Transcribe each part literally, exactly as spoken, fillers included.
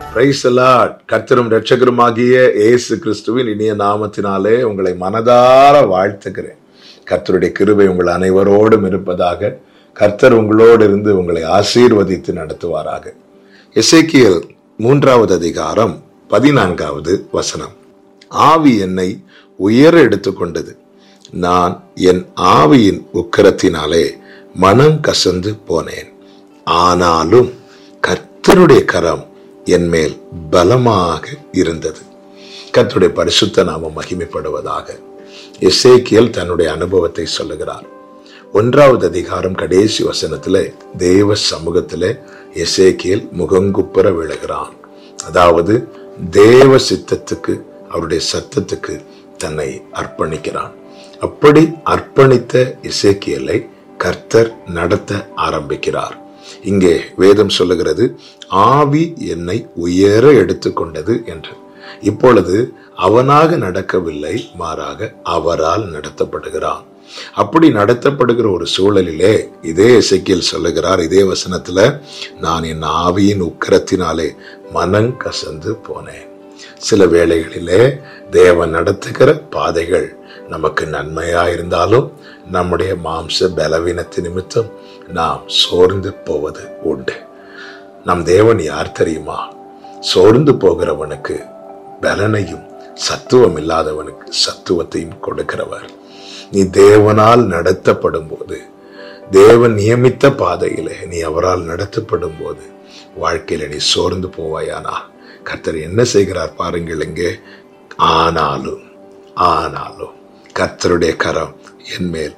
Praise the Lord. கர்த்தரும் இரட்சகருமாகிய இயேசு கிறிஸ்துவின் இனிய நாமத்தினாலே உங்களை மனதார வாழ்த்துகிறேன். கர்த்தருடைய கிருபை உங்கள் அனைவரோடும் இருப்பதாக. கர்த்தர் உங்களோடு இருந்து உங்களை ஆசீர்வதித்து நடத்துவாராக. எசேக்கியேல் மூன்றாவது அதிகாரம் பதினான்காவது வசனம். ஆவி என்னை உயர எடுத்துக்கொண்டது, நான் என் ஆவியின் உக்கிரத்தினாலே மனம் கசந்து போனேன். ஆனாலும் கர்த்தருடைய கரம் என் மேல் பலமாக இருந்தது. கர்த்தருடைய பரிசுத்த நாமம் மகிமைப்படுவதாக. எசேக்கியேல் தன்னுடைய அனுபவத்தை சொல்லுகிறார். ஒன்றாவது அதிகாரம் கடைசி வசனத்திலே தேவ சமூகத்திலே எசேக்கியேல் முகங்குப்புற விழுகிறான். அதாவது தேவ சித்தத்துக்கு, அவருடைய சத்தத்துக்கு தன்னை அர்ப்பணிக்கிறான். அப்படி அர்ப்பணித்த எசேக்கியேலை கர்த்தர் நடத்த ஆரம்பிக்கிறார். இங்கே வேதம் சொல்லுகிறது, ஆவி என்னை உயர எடுத்துக்கொண்டது என்று. இப்பொழுது அவனாக நடக்கவில்லை, மாறாக அவரால் நடத்தப்படுகிறான். அப்படி நடத்தப்படுகிற ஒரு சூழலிலே இதே எசேக்கியேல் சொல்லுகிறார், இதே வசனத்துல, நான் என் ஆவியின் உக்கிரத்தினாலே மனம் கசந்து போனேன். சில வேளைகளிலே தேவன் நடத்துகிற பாதைகள் நமக்கு நன்மையா இருந்தாலும் நம்முடைய மாம்ச பலவீனத்து நிமித்தம் நாம் சோர்ந்து போவது உண்டு. நம் தேவன் யார் தெரியுமா? சோர்ந்து போகிறவனுக்கு பலனையும் சத்துவம் இல்லாதவனுக்கு சத்துவத்தையும் கொடுக்கிறவர். நீ தேவனால் நடத்தப்படும் போது, தேவன் நியமித்த பாதையிலே நீ அவரால் நடத்தப்படும் போது வாழ்க்கையில நீ சோர்ந்து போவாயானா, கர்த்தர் என்ன செய்கிறார் பாருங்கள் இங்கே. ஆனாலும் ஆனாலும் கர்த்தருடைய கரம் என் மேல்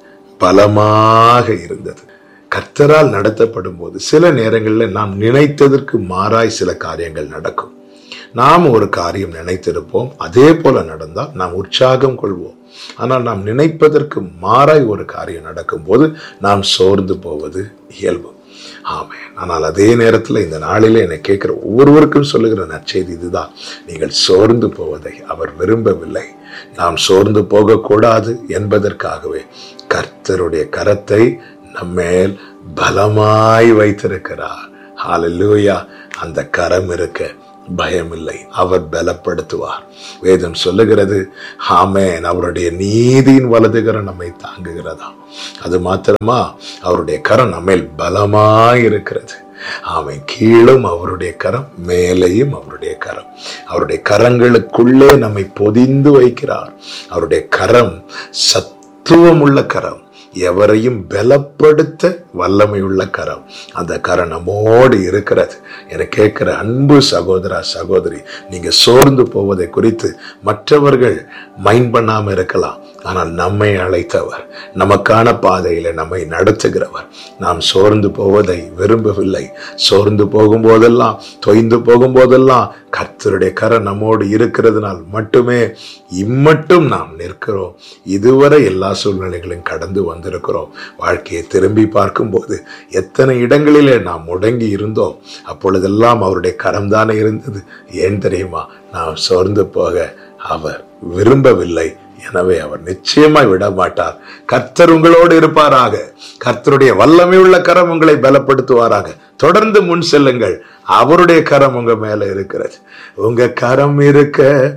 பலமாக இருந்தது. கர்த்தரால் நடத்தப்படும் போது சில நேரங்களில் நாம் நினைத்ததற்கு மாறாய் சில காரியங்கள் நடக்கும். நாம் ஒரு காரியம் நினைத்திருப்போம், அதே போல நடந்தால் நாம் உற்சாகம் கொள்வோம். ஆனால் நாம் நினைப்பதற்கு மாறாய் ஒரு காரியம் நடக்கும் போது நாம் சோர்ந்து போவது இயல்பு. ஆமென். ஆனால் அதே நேரத்தில் இந்த நாளிலே என்னை கேட்கிற ஒவ்வொருவருக்கும் சொல்லுகிற நற்செய்தி இதுதான், நீங்கள் சோர்ந்து போவதை அவர் விரும்பவில்லை. நாம் சோர்ந்து போகக்கூடாது என்பதற்காகவே கர்த்தருடைய கரத்தை நம்மேல் பலமாய் வைத்திருக்கிறார். ஹல்லேலூயா. அந்த கரம் இருக்க பயமில்லை, அவர் பலப்படுத்துவார். வேதம் சொல்லுகிறது, ஆமென், அவருடைய நீதியின் வலதுகரம் நம்மை தாங்குகிறதா. அது மாத்திரமா, அவருடைய கரம் நம்மேல் பலமாய் இருக்கிறது. ஆமென். கீழும் அவருடைய கரம், மேலேயும் அவருடைய கரம். அவருடைய கரங்களுக்குள்ளே நம்மை பொதிந்து வைக்கிறார். அவருடைய கரம் சத்துவம் உள்ள கரம், எவரையும் பலப்படுத்த வல்லமையுள்ள கரம். அந்த கரம் நம்மோடு இருக்கிறது. என கேட்கிற அன்பு சகோதரா சகோதரி, நீங்க சோர்ந்து போவதை குறித்து மற்றவர்கள் மைண்ட் பண்ணாம இருக்கலாம், ஆனால் நம்மை அழைத்தவர், நமக்கான பாதையில நம்மை நடத்துகிறவர், நாம் சோர்ந்து போவதை விரும்பவில்லை. சோர்ந்து போகும் போதெல்லாம், தொய்ந்து போகும் போதெல்லாம் கர்த்தருடைய கரம் நம்மோடு இருக்கிறதுனால் மட்டுமே இம்மட்டும் நாம் நிற்கிறோம். இதுவரை எல்லா சூழ்நிலைகளையும் கடந்து வந்திருக்கிறோம். வாழ்க்கையை திரும்பி பார்க்கும் போது எத்தனை இடங்களிலே நாம் முடங்கி இருந்தோம். அப்பொழுதெல்லாம் அவருடைய கரம்தானே இருந்தது. ஏன் தெரியுமா? நாம் சோர்ந்து போக அவர் விரும்பவில்லை. எனவே அவர் நிச்சயமாய் விட மாட்டார். கர்த்தர் உங்களோடு இருப்பாராக. கர்த்தருடைய வல்லமை உள்ள கரம் உங்களை பலப்படுத்துவாராக. தொடர்ந்து முன் செல்லுங்கள். அவருடைய கரம் உங்க மேல இருக்கிறது. உங்க கரம் இருக்க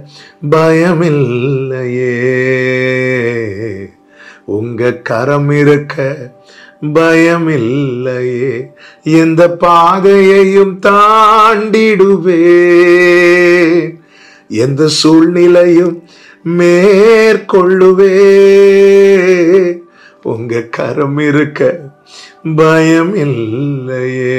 பயமில்லையே, உங்க கரம் இருக்க பயமில்லையே, எந்த பாதையையும் தாண்டிடுவே, எந்த சூழ்நிலையும் மேற்கொள்ளுவே, உங்க கரம் இருக்க பயம் இல்லையே,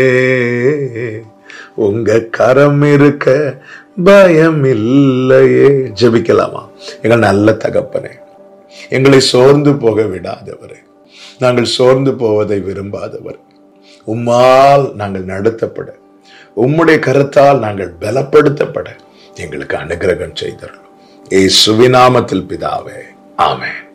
உங்க கரம் இருக்க பயம் இல்லையே. ஜெபிக்கலாமா? எங்கள் நல்ல தகப்பனே, எங்களை சோர்ந்து போக விடாதவரே, நாங்கள் சோர்ந்து போவதை விரும்பாதவர், உம்மால் நாங்கள் நடத்தப்பட, உம்முடைய கரத்தால் நாங்கள் பலப்படுத்தப்பட எங்களுக்கு அனுக்கிரகம் செய்தருளும். இயேசுவின் நாமத்தில் பிதாவே, ஆமென்.